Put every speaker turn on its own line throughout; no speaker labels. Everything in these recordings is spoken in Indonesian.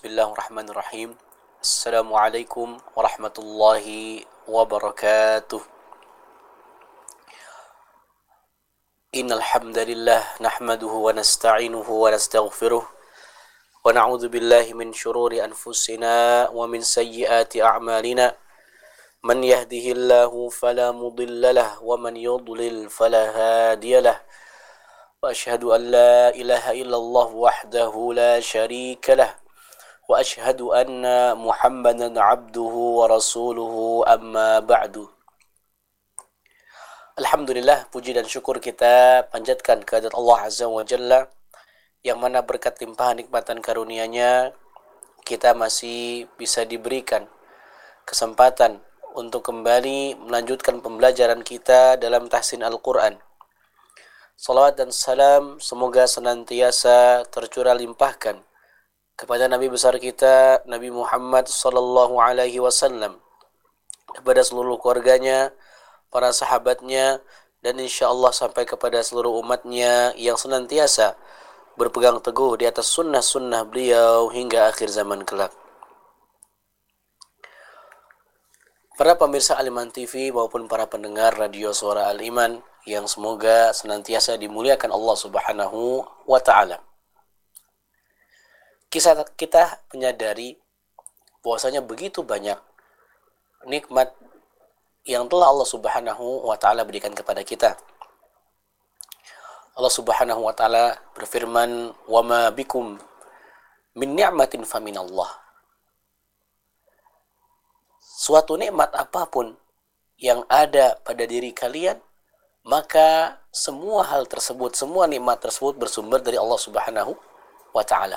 Bismillahirrahmanirrahim. Assalamualaikum warahmatullahi wabarakatuh. Innal hamdalillah nahmaduhu wa nasta'inuhu wa nastaghfiruh wa na'udzu billahi min shururi anfusina wa min sayyiati a'malina. Man yahdihillahu fala mudilla lahu wa man yudlil fala hadiyalah. Wa asyhadu an la ilaha illallah wahdahu la syarika lah. Wa asyhadu anna Muhammadan abduhu wa rasuluhu amma ba'du. Alhamdulillah, puji dan syukur kita panjatkan kehadirat Allah Azza wa Jalla, yang mana berkat limpahan nikmatan karunia-Nya kita masih bisa diberikan kesempatan untuk kembali melanjutkan pembelajaran kita dalam tahsin Al-Quran. Salawat dan salam semoga senantiasa tercurah limpahkan kepada Nabi besar kita, Nabi Muhammad sallallahu alaihi wasallam, kepada seluruh keluarganya, para sahabatnya, dan insyaAllah sampai kepada seluruh umatnya yang senantiasa berpegang teguh di atas sunnah-sunnah beliau hingga akhir zaman kelak. Para pemirsa Al-Iman TV maupun para pendengar radio Suara Al-Iman yang semoga senantiasa dimuliakan Allah Subhanahu wa Ta'ala. Kita menyadari bahwasanya begitu banyak nikmat yang telah Allah Subhanahu wa Ta'ala berikan kepada kita. Allah Subhanahu wa Ta'ala berfirman, "Wa ma bikum min ni'matin faminallah." Suatu nikmat apapun yang ada pada diri kalian, maka semua hal tersebut, semua nikmat tersebut bersumber dari Allah Subhanahu wa Ta'ala.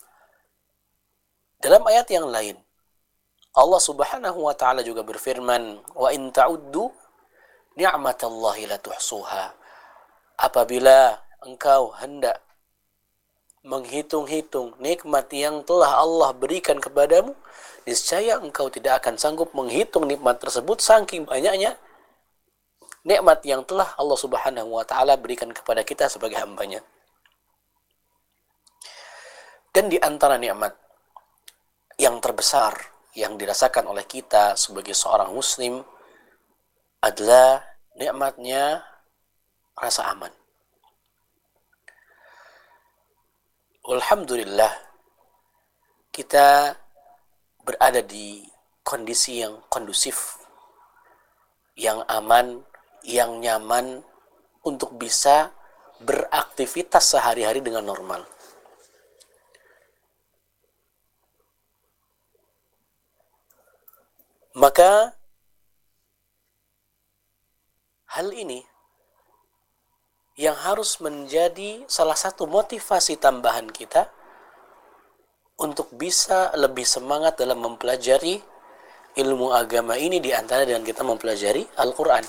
Dalam ayat yang lain, Allah Subhanahu wa Ta'ala juga berfirman, "Wa in ta'uddu ni'matallahi la tuhsuha." Apabila engkau hendak menghitung-hitung nikmat yang telah Allah berikan kepadamu, niscaya engkau tidak akan sanggup menghitung nikmat tersebut, saking banyaknya nikmat yang telah Allah Subhanahu wa Ta'ala berikan kepada kita sebagai hambanya. Dan di antara nikmat yang terbesar yang dirasakan oleh kita sebagai seorang muslim adalah nikmatnya rasa aman. Alhamdulillah, kita berada di kondisi yang kondusif, yang aman, yang nyaman untuk bisa beraktivitas sehari-hari dengan normal. Maka hal ini yang harus menjadi salah satu motivasi tambahan kita untuk bisa lebih semangat dalam mempelajari ilmu agama ini, di antara dengan kita mempelajari Al-Quran.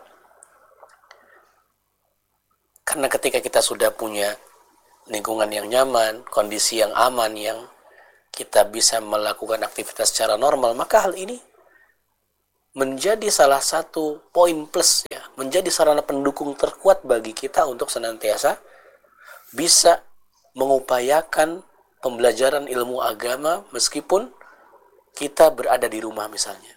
Karena ketika kita sudah punya lingkungan yang nyaman, kondisi yang aman, yang kita bisa melakukan aktivitas secara normal, maka hal ini menjadi salah satu poin plus, ya, menjadi sarana pendukung terkuat bagi kita untuk senantiasa bisa mengupayakan pembelajaran ilmu agama meskipun kita berada di rumah misalnya.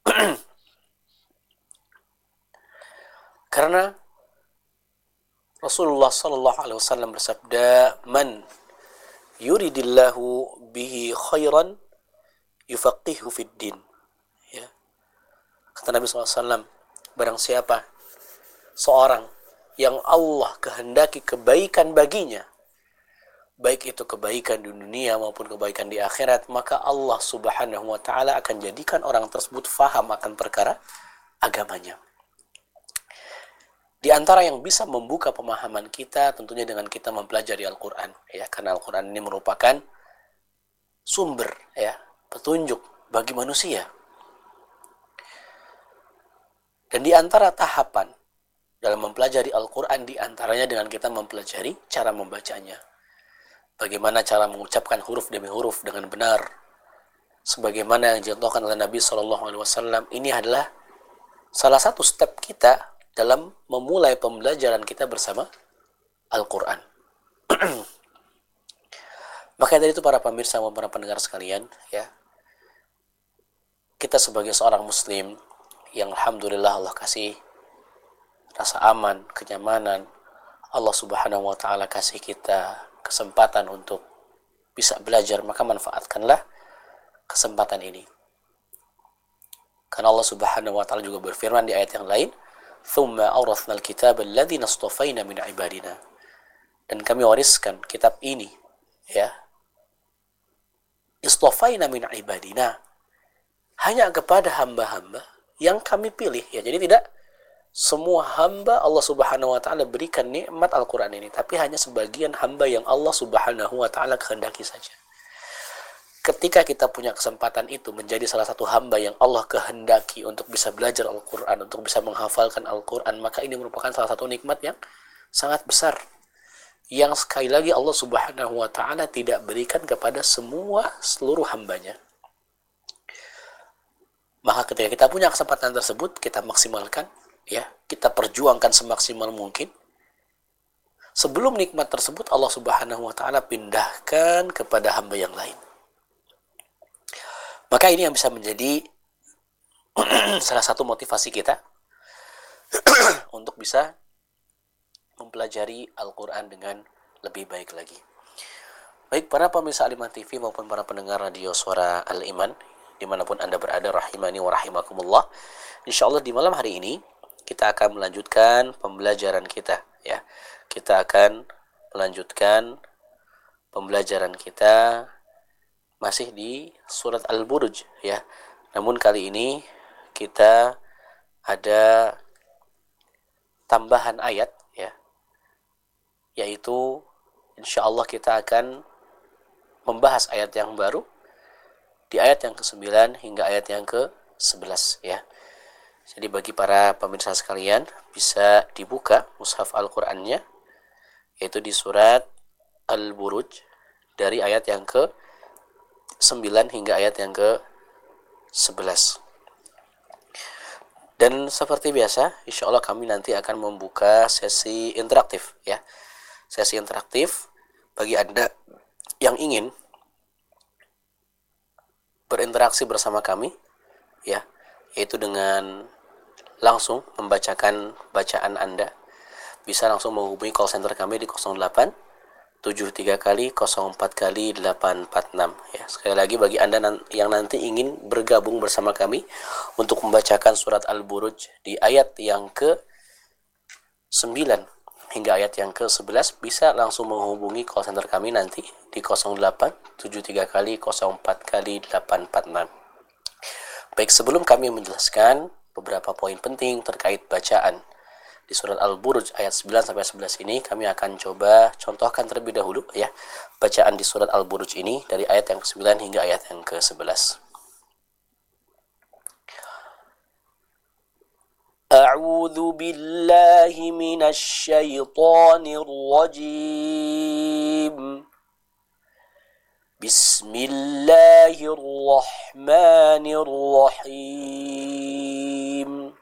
Karena Rasulullah sallallahu alaihi wasallam bersabda, "Man yuridillahu bihi khairan yufaqihu fid din." Kata Nabi SAW, barang siapa seorang yang Allah kehendaki kebaikan baginya, baik itu kebaikan di dunia maupun kebaikan di akhirat, maka Allah Subhanahu wa Ta'ala akan jadikan orang tersebut faham akan perkara agamanya. Di antara yang bisa membuka pemahaman kita tentunya dengan kita mempelajari Al-Quran, ya, karena Al-Quran ini merupakan sumber, ya, petunjuk bagi manusia. Dan di antara tahapan dalam mempelajari Al-Quran, di antaranya dengan kita mempelajari cara membacanya. Bagaimana cara mengucapkan huruf demi huruf dengan benar. Sebagaimana yang dicontohkan oleh Nabi SAW, ini adalah salah satu step kita dalam memulai pembelajaran kita bersama Al-Quran. Maka dari itu para pemirsa maupun para pendengar sekalian, ya, kita sebagai seorang muslim yang alhamdulillah Allah kasih rasa aman, kenyamanan, Allah Subhanahu wa taala kasih kita kesempatan untuk bisa belajar, maka manfaatkanlah kesempatan ini. Karena Allah Subhanahu wa taala juga berfirman di ayat yang lain, "Tsumma awrathna al-kitaba alladhina istafaina min ibadina." Dan kami wariskan kitab ini, ya, istafaina min ibadina, hanya kepada hamba-hamba yang kami pilih, ya. Jadi tidak semua hamba Allah Subhanahu wa taala berikan nikmat Al-Qur'an ini, tapi hanya sebagian hamba yang Allah Subhanahu wa taala kehendaki saja. Ketika kita punya kesempatan itu menjadi salah satu hamba yang Allah kehendaki untuk bisa belajar Al-Qur'an, untuk bisa menghafalkan Al-Qur'an, maka ini merupakan salah satu nikmat yang sangat besar, yang sekali lagi Allah Subhanahu wa taala tidak berikan kepada seluruh hambanya. Maka ketika kita punya kesempatan tersebut, kita maksimalkan, ya, kita perjuangkan semaksimal mungkin. Sebelum nikmat tersebut Allah Subhanahu wa taala pindahkan kepada hamba yang lain. Maka ini yang bisa menjadi salah satu motivasi kita untuk bisa mempelajari Al-Qur'an dengan lebih baik lagi. Baik para pemirsa Al-Iman TV maupun para pendengar radio Suara Al-Iman dimanapun Anda berada, rahimani wa rahimakumullah. Insyaallah di malam hari ini kita akan melanjutkan pembelajaran kita, ya. Kita akan melanjutkan pembelajaran kita masih di surat Al-Buruj, ya. Namun kali ini kita ada tambahan ayat, ya. Yaitu insyaallah kita akan membahas ayat yang baru di ayat yang ke-9 hingga ayat yang ke-11, ya. Jadi bagi para pemirsa sekalian bisa dibuka mushaf Al-Qur'annya, yaitu di surat Al-Buruj dari ayat yang ke-9 hingga ayat yang ke-11. Dan seperti biasa, insya Allah kami nanti akan membuka sesi interaktif, ya. Sesi interaktif bagi Anda yang ingin berinteraksi bersama kami, ya, yaitu dengan langsung membacakan bacaan Anda. Bisa langsung menghubungi call center kami di 08 73 kali 04 kali 846, ya. Sekali lagi bagi Anda yang nanti ingin bergabung bersama kami untuk membacakan surat Al-Buruj di ayat yang ke-9 hingga ayat yang ke-11, bisa langsung menghubungi call center kami nanti di 08 73 kali 04 kali 846. Baik, sebelum kami menjelaskan beberapa poin penting terkait bacaan di surat Al-Buruj ayat 9 sampai 11 ini, kami akan coba contohkan terlebih dahulu, ya, bacaan di surat Al-Buruj ini dari ayat yang ke-9 hingga ayat yang ke-11. A'udzu billahi minasy syaithanir rajim. Bismillahirrahmanirrahim.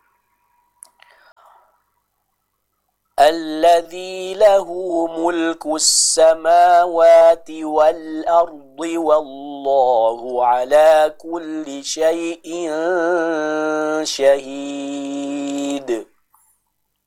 الذي له ملك السماوات والأرض والله على كل شيء شهيد.